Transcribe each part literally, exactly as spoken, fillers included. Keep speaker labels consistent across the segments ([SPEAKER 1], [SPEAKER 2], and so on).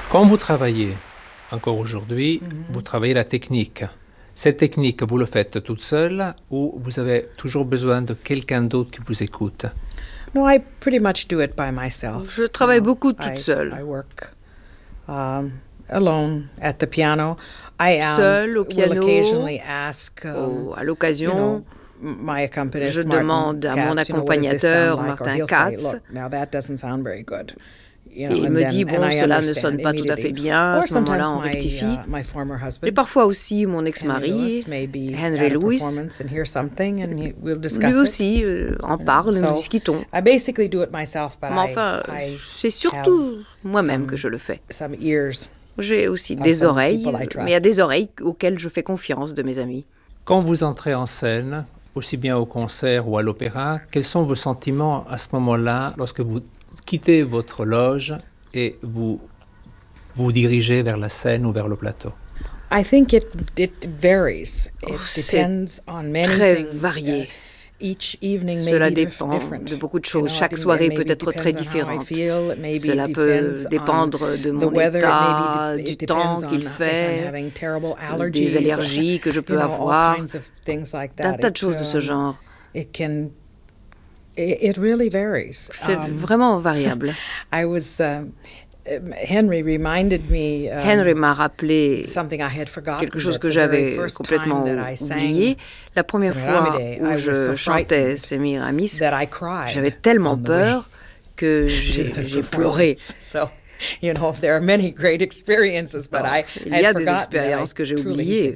[SPEAKER 1] Quand vous travaillez, encore aujourd'hui, mm-hmm. vous travaillez la technique. Cette technique, vous le faites toute seule ou vous avez toujours besoin de quelqu'un d'autre qui vous écoute?
[SPEAKER 2] No, I pretty much do it by myself.
[SPEAKER 3] Je travaille you know, beaucoup toute
[SPEAKER 2] I,
[SPEAKER 3] seule.
[SPEAKER 2] I work um, alone at the piano. I um,
[SPEAKER 3] Seule au piano.
[SPEAKER 2] Will occasionally ask, um,
[SPEAKER 3] au, à l'occasion.
[SPEAKER 2] You know, my accompanist,
[SPEAKER 3] je
[SPEAKER 2] Martin
[SPEAKER 3] demande à
[SPEAKER 2] Katz,
[SPEAKER 3] mon accompagnateur, you know, like? Martin Katz.
[SPEAKER 2] Say, Look, now that doesn't sound very good. You know,
[SPEAKER 3] et il me
[SPEAKER 2] then,
[SPEAKER 3] dit, bon, cela ne sonne pas tout à fait bien, à ce moment-là, on rectifie.
[SPEAKER 2] My, uh,
[SPEAKER 3] et parfois aussi, mon ex-mari, Henry Lewis, lui aussi euh, en parle, so, nous discutons. Mais enfin, c'est surtout moi-même que je le fais. J'ai aussi des oreilles, mais il y a des oreilles auxquelles je fais confiance de mes amis.
[SPEAKER 1] Quand vous entrez en scène, aussi bien au concert ou à l'opéra, quels sont vos sentiments à ce moment-là, lorsque vous quittez votre loge et vous vous dirigez vers la scène ou vers le plateau?
[SPEAKER 2] I think it it varies. It depends on many
[SPEAKER 3] très
[SPEAKER 2] things.
[SPEAKER 3] varié.
[SPEAKER 2] Each evening may
[SPEAKER 3] Cela
[SPEAKER 2] be
[SPEAKER 3] dépend
[SPEAKER 2] different.
[SPEAKER 3] de beaucoup de choses.
[SPEAKER 2] You know,
[SPEAKER 3] Chaque soirée peut être très différente. Cela peut dépendre de mon état, du temps qu'il fait, des allergies que je peux
[SPEAKER 2] you know,
[SPEAKER 3] avoir,
[SPEAKER 2] like
[SPEAKER 3] un tas de choses de ce genre.
[SPEAKER 2] It can It really varies.
[SPEAKER 3] C'est um, vraiment variable.
[SPEAKER 2] I was, um, Henry reminded me. Um,
[SPEAKER 3] Henry m'a rappelé
[SPEAKER 2] something I had forgotten,
[SPEAKER 3] quelque chose que j'avais complètement oublié. La première fois où je chantais Semiramis, j'avais tellement peur que j'ai, j'ai pleuré.
[SPEAKER 2] So, you know, there are many great experiences, but I
[SPEAKER 3] Il y a des expériences que j'ai oubliées.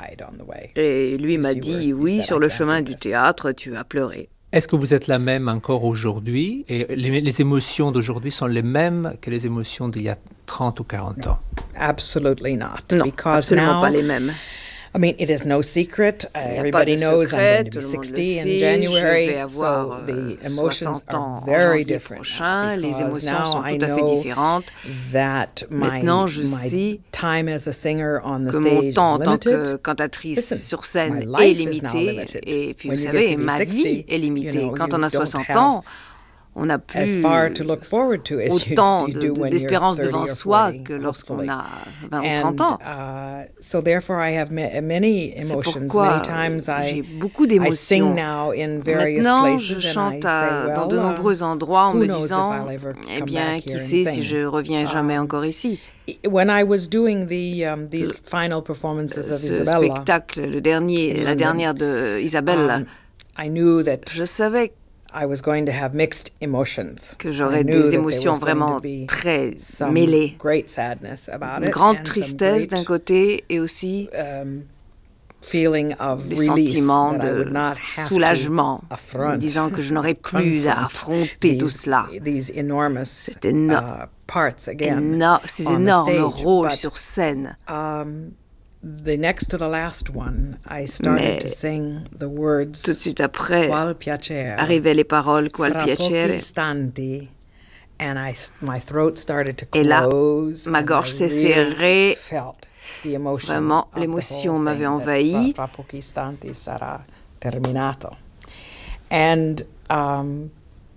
[SPEAKER 3] Et lui m'a dit, oui, sur le chemin du théâtre, tu as pleuré.
[SPEAKER 1] Est-ce que vous êtes la même encore aujourd'hui? Et les, les émotions d'aujourd'hui sont les mêmes que les émotions d'il y a trente ou quarante ans?
[SPEAKER 2] Absolutely not.
[SPEAKER 3] Non,
[SPEAKER 2] because
[SPEAKER 3] absolument
[SPEAKER 2] now,
[SPEAKER 3] pas les mêmes.
[SPEAKER 2] I mean, it is no secret. Uh, everybody knows
[SPEAKER 3] secret,
[SPEAKER 2] I'm going to be sixty in January, so the emotions are very different.
[SPEAKER 3] Prochain, les émotions
[SPEAKER 2] now
[SPEAKER 3] sont
[SPEAKER 2] I
[SPEAKER 3] tout à fait
[SPEAKER 2] know
[SPEAKER 3] différentes.
[SPEAKER 2] that my,
[SPEAKER 3] Maintenant, je
[SPEAKER 2] my
[SPEAKER 3] sais
[SPEAKER 2] time as a singer on the
[SPEAKER 3] que
[SPEAKER 2] stage
[SPEAKER 3] mon temps en tant
[SPEAKER 2] is limited.
[SPEAKER 3] que cantatrice
[SPEAKER 2] Listen,
[SPEAKER 3] sur scène
[SPEAKER 2] my
[SPEAKER 3] est
[SPEAKER 2] life is now
[SPEAKER 3] limité.
[SPEAKER 2] limited.
[SPEAKER 3] Et puis,
[SPEAKER 2] When
[SPEAKER 3] vous
[SPEAKER 2] you
[SPEAKER 3] savez,
[SPEAKER 2] get to be
[SPEAKER 3] ma
[SPEAKER 2] sixty,
[SPEAKER 3] vie est limitée.
[SPEAKER 2] you know,
[SPEAKER 3] Quand
[SPEAKER 2] you
[SPEAKER 3] on a
[SPEAKER 2] don't
[SPEAKER 3] soixante
[SPEAKER 2] have
[SPEAKER 3] ans, on n'a plus
[SPEAKER 2] as far to look forward to as
[SPEAKER 3] autant
[SPEAKER 2] you, you
[SPEAKER 3] de,
[SPEAKER 2] do
[SPEAKER 3] de,
[SPEAKER 2] when
[SPEAKER 3] d'espérance
[SPEAKER 2] you're
[SPEAKER 3] devant
[SPEAKER 2] thirty or
[SPEAKER 3] soi
[SPEAKER 2] forty,
[SPEAKER 3] que lorsqu'on
[SPEAKER 2] hopefully.
[SPEAKER 3] a vingt ou
[SPEAKER 2] And,
[SPEAKER 3] trente ans.
[SPEAKER 2] Uh, so therefore I have ma- many emotions.
[SPEAKER 3] C'est
[SPEAKER 2] Many times
[SPEAKER 3] j'ai
[SPEAKER 2] I,
[SPEAKER 3] beaucoup
[SPEAKER 2] I
[SPEAKER 3] d'émotions.
[SPEAKER 2] sing now in various
[SPEAKER 3] Maintenant,
[SPEAKER 2] places
[SPEAKER 3] je
[SPEAKER 2] and
[SPEAKER 3] chante
[SPEAKER 2] I say,
[SPEAKER 3] à,
[SPEAKER 2] well,
[SPEAKER 3] dans de
[SPEAKER 2] uh,
[SPEAKER 3] nombreux endroits en
[SPEAKER 2] who
[SPEAKER 3] me
[SPEAKER 2] knows if
[SPEAKER 3] disant,
[SPEAKER 2] I'll ever
[SPEAKER 3] eh
[SPEAKER 2] come
[SPEAKER 3] bien,
[SPEAKER 2] back
[SPEAKER 3] qui
[SPEAKER 2] here
[SPEAKER 3] sait
[SPEAKER 2] and
[SPEAKER 3] si
[SPEAKER 2] sing.
[SPEAKER 3] je reviens jamais
[SPEAKER 2] Um,
[SPEAKER 3] encore ici.
[SPEAKER 2] When I was doing the um, these final performances of
[SPEAKER 3] Ce
[SPEAKER 2] Isabella,
[SPEAKER 3] spectacle, le dernier, la
[SPEAKER 2] London,
[SPEAKER 3] dernière de Isabella,
[SPEAKER 2] um, I knew that
[SPEAKER 3] je savais
[SPEAKER 2] I was going to have mixed emotions.
[SPEAKER 3] que j'aurais
[SPEAKER 2] I knew
[SPEAKER 3] des
[SPEAKER 2] that there
[SPEAKER 3] émotions
[SPEAKER 2] was going
[SPEAKER 3] vraiment
[SPEAKER 2] to be
[SPEAKER 3] très
[SPEAKER 2] some
[SPEAKER 3] mêlées.
[SPEAKER 2] great sadness about
[SPEAKER 3] Une
[SPEAKER 2] it
[SPEAKER 3] grande
[SPEAKER 2] and
[SPEAKER 3] tristesse
[SPEAKER 2] some
[SPEAKER 3] d'un
[SPEAKER 2] great,
[SPEAKER 3] côté et aussi
[SPEAKER 2] um, feeling of
[SPEAKER 3] des
[SPEAKER 2] release
[SPEAKER 3] sentiments
[SPEAKER 2] that I would
[SPEAKER 3] de
[SPEAKER 2] not have
[SPEAKER 3] soulagement,
[SPEAKER 2] to affront,
[SPEAKER 3] en disant que je n'aurais plus à affronter
[SPEAKER 2] these,
[SPEAKER 3] tout cela.
[SPEAKER 2] these enormous
[SPEAKER 3] Cette éno-
[SPEAKER 2] uh, parts again
[SPEAKER 3] éno- ces
[SPEAKER 2] on the
[SPEAKER 3] énormes
[SPEAKER 2] stage.
[SPEAKER 3] rôles
[SPEAKER 2] But,
[SPEAKER 3] sur scène.
[SPEAKER 2] um, the next to the last one, I started
[SPEAKER 3] Mais
[SPEAKER 2] to sing the words
[SPEAKER 3] tout de suite après,
[SPEAKER 2] Qual piacere,
[SPEAKER 3] arrivaient les paroles Qual
[SPEAKER 2] fra
[SPEAKER 3] piacere.
[SPEAKER 2] pochi istanti, and I, my throat started to
[SPEAKER 3] Et là,
[SPEAKER 2] close,
[SPEAKER 3] ma
[SPEAKER 2] and
[SPEAKER 3] gorge
[SPEAKER 2] I
[SPEAKER 3] s'est
[SPEAKER 2] really
[SPEAKER 3] serrée.
[SPEAKER 2] felt the emotion
[SPEAKER 3] Vraiment,
[SPEAKER 2] of the
[SPEAKER 3] l'émotion
[SPEAKER 2] whole
[SPEAKER 3] m'avait
[SPEAKER 2] thing, that
[SPEAKER 3] envahi.
[SPEAKER 2] Fra, fra pochi istanti sarà terminato. And, um,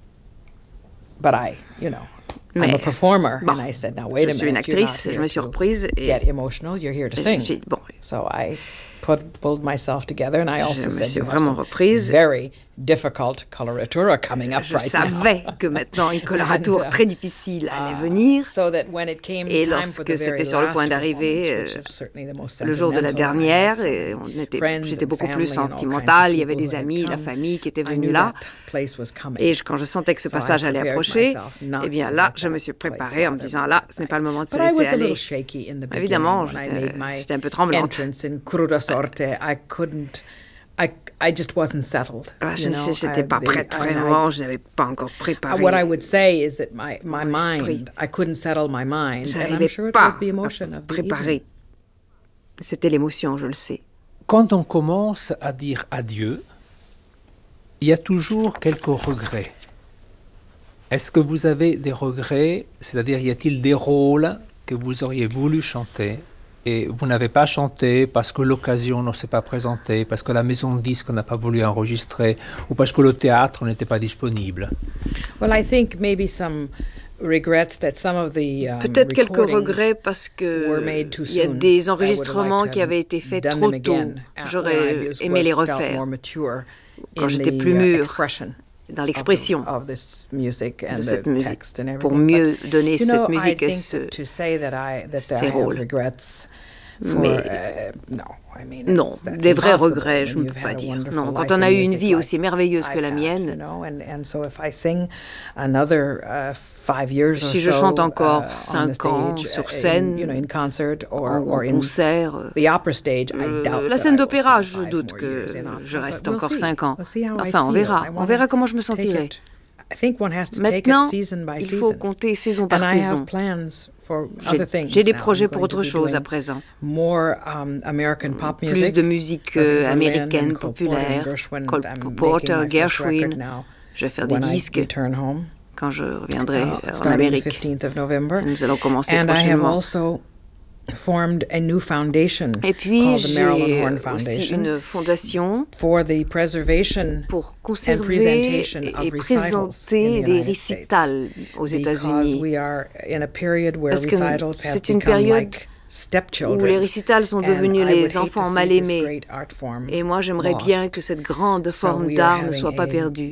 [SPEAKER 2] but I, you know, I'm a performer,
[SPEAKER 3] bon,
[SPEAKER 2] and I said, now wait a
[SPEAKER 3] je suis une
[SPEAKER 2] minute, you're not
[SPEAKER 3] actrice,
[SPEAKER 2] here
[SPEAKER 3] je me suis
[SPEAKER 2] to
[SPEAKER 3] reprise et
[SPEAKER 2] get emotional, you're here to sing.
[SPEAKER 3] j'ai, bon,
[SPEAKER 2] So I put, pulled myself together, and I also
[SPEAKER 3] je me
[SPEAKER 2] said,
[SPEAKER 3] suis
[SPEAKER 2] you have
[SPEAKER 3] vraiment
[SPEAKER 2] some
[SPEAKER 3] reprise.
[SPEAKER 2] very difficult coloratura coming up
[SPEAKER 3] Je
[SPEAKER 2] right
[SPEAKER 3] savais
[SPEAKER 2] now.
[SPEAKER 3] que maintenant une colorature
[SPEAKER 2] And, uh,
[SPEAKER 3] très difficile allait
[SPEAKER 2] uh,
[SPEAKER 3] venir.
[SPEAKER 2] So that when it came
[SPEAKER 3] Et
[SPEAKER 2] time for the
[SPEAKER 3] lorsque
[SPEAKER 2] very
[SPEAKER 3] c'était sur le
[SPEAKER 2] last
[SPEAKER 3] point d'arriver,
[SPEAKER 2] performance, which
[SPEAKER 3] euh,
[SPEAKER 2] is certainly the most
[SPEAKER 3] le jour de la
[SPEAKER 2] sentimental, I
[SPEAKER 3] dernière,
[SPEAKER 2] had some
[SPEAKER 3] et on était,
[SPEAKER 2] friends
[SPEAKER 3] j'étais
[SPEAKER 2] and
[SPEAKER 3] beaucoup plus
[SPEAKER 2] family and all kinds of
[SPEAKER 3] sentimentale, il y avait
[SPEAKER 2] people
[SPEAKER 3] des
[SPEAKER 2] who had
[SPEAKER 3] amis, la
[SPEAKER 2] come.
[SPEAKER 3] famille qui étaient
[SPEAKER 2] I
[SPEAKER 3] venus
[SPEAKER 2] knew
[SPEAKER 3] là.
[SPEAKER 2] that place was coming.
[SPEAKER 3] Et quand je sentais que ce
[SPEAKER 2] So I
[SPEAKER 3] passage allait
[SPEAKER 2] prepared
[SPEAKER 3] approcher,
[SPEAKER 2] myself not
[SPEAKER 3] eh bien
[SPEAKER 2] to
[SPEAKER 3] là,
[SPEAKER 2] let
[SPEAKER 3] je me
[SPEAKER 2] that
[SPEAKER 3] suis
[SPEAKER 2] place
[SPEAKER 3] préparée en me
[SPEAKER 2] bother
[SPEAKER 3] disant
[SPEAKER 2] me
[SPEAKER 3] là,
[SPEAKER 2] that
[SPEAKER 3] ce n'est pas le moment de se
[SPEAKER 2] But I
[SPEAKER 3] laisser
[SPEAKER 2] was a
[SPEAKER 3] aller.
[SPEAKER 2] little shaky in the beginning
[SPEAKER 3] Évidemment,
[SPEAKER 2] when I
[SPEAKER 3] j'étais,
[SPEAKER 2] made my
[SPEAKER 3] j'étais un peu tremblante.
[SPEAKER 2] entrance in Cruda Sorte. I couldn't, I, I just wasn't settled.
[SPEAKER 3] Ah, je
[SPEAKER 2] you know,
[SPEAKER 3] n'étais pas
[SPEAKER 2] I-
[SPEAKER 3] prête
[SPEAKER 2] the-
[SPEAKER 3] vraiment,
[SPEAKER 2] I-
[SPEAKER 3] je n'avais pas encore préparé.
[SPEAKER 2] What I would say is that my, my
[SPEAKER 3] Mon esprit.
[SPEAKER 2] mind, I couldn't settle my mind, and I'm
[SPEAKER 3] J'arrivais
[SPEAKER 2] sure it
[SPEAKER 3] pas
[SPEAKER 2] was the emotion
[SPEAKER 3] à
[SPEAKER 2] of the evening.
[SPEAKER 3] préparer. C'était l'émotion, je le sais.
[SPEAKER 1] Quand on commence à dire adieu, il y a toujours quelques regrets. Est-ce que vous avez des regrets? C'est-à-dire, y a-t-il des rôles que vous auriez voulu chanter et vous n'avez pas chanté parce que l'occasion ne s'est pas présentée, parce que la maison de disques n'a pas voulu enregistrer ou parce que le théâtre n'était pas disponible?
[SPEAKER 2] Well, I think maybe some
[SPEAKER 3] Peut-être quelques regrets parce qu'il y a des enregistrements qui avaient été faits trop tôt. J'aurais aimé les refaire quand j'étais plus mûre dans l'expression de cette musique, pour mieux donner cette musique et ce, ces rôles. Mais non, des vrais regrets, je ne peux pas dire. Non, quand on a eu une vie aussi merveilleuse que la mienne, si je chante encore cinq ans sur scène, en concert, euh, la scène d'opéra, je doute que je reste encore cinq ans. Enfin, on verra. On verra comment je me sentirai. Maintenant, il faut compter saison par saison. J'ai, j'ai des projets pour autre chose à présent. Plus de musique euh, américaine populaire, Cole Porter, Gershwin. Je vais faire des disques quand je reviendrai en Amérique. Nous allons commencer prochainement. Et puis, j'ai aussi une fondation pour conserver et présenter des récitals aux États-Unis. Parce que c'est une période où les récitals sont devenus les enfants mal aimés. Et moi, j'aimerais bien que cette grande forme d'art ne soit pas perdue.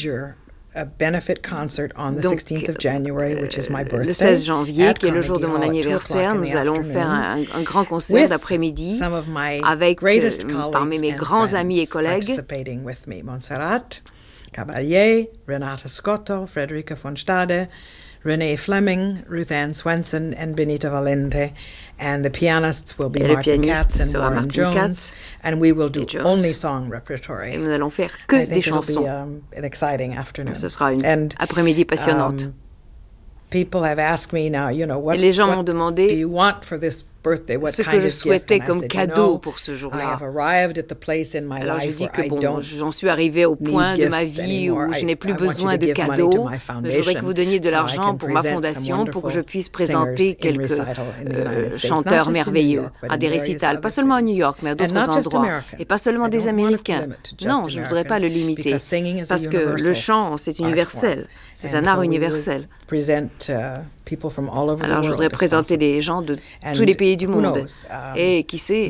[SPEAKER 3] Donc, le seize janvier, qui est le jour de mon anniversaire, nous allons faire un, un grand concert d'après-midi avec euh, parmi mes grands amis et collègues
[SPEAKER 2] Montserrat Caballé, Renata Scotto, Frederica von Stade, Renee Fleming, Ruth Ann Swenson, and Benita Valente. And the pianists will be
[SPEAKER 3] et
[SPEAKER 2] Martin Katz and Warren
[SPEAKER 3] Martin
[SPEAKER 2] Jones.
[SPEAKER 3] Katz
[SPEAKER 2] and we will do only song repertory.
[SPEAKER 3] Et nous allons faire que
[SPEAKER 2] I
[SPEAKER 3] des chansons.
[SPEAKER 2] Be, um, an exciting afternoon.
[SPEAKER 3] Ce sera une
[SPEAKER 2] and,
[SPEAKER 3] après-midi passionnante.
[SPEAKER 2] Um, people have asked me now, you know, what,
[SPEAKER 3] et les gens
[SPEAKER 2] what
[SPEAKER 3] m'ont demandé
[SPEAKER 2] do you want for this birthday, what
[SPEAKER 3] ce
[SPEAKER 2] kind
[SPEAKER 3] que je
[SPEAKER 2] of
[SPEAKER 3] souhaitais
[SPEAKER 2] gift?
[SPEAKER 3] comme
[SPEAKER 2] said,
[SPEAKER 3] cadeau
[SPEAKER 2] you know,
[SPEAKER 3] pour ce jour-là.
[SPEAKER 2] I have arrived at the place in my
[SPEAKER 3] Alors je
[SPEAKER 2] life
[SPEAKER 3] dis que
[SPEAKER 2] where
[SPEAKER 3] bon,
[SPEAKER 2] I don't
[SPEAKER 3] j'en suis arrivée au point de ma vie où je n'ai plus
[SPEAKER 2] I, I
[SPEAKER 3] besoin de cadeaux. Je voudrais que vous donniez de l'argent pour ma fondation pour que je puisse présenter quelques euh, chanteurs merveilleux à des récitals, pas seulement à New York, mais à d'autres endroits. Et pas seulement des Américains. Non, je ne voudrais pas le limiter. Parce que le chant, c'est universel. C'est un art universel. Alors je voudrais présenter des gens de tous les pays du monde. Et qui sait,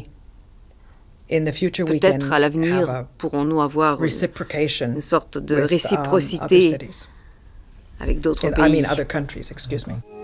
[SPEAKER 3] peut-être à l'avenir, pourrons-nous avoir une, une sorte de réciprocité avec d'autres pays.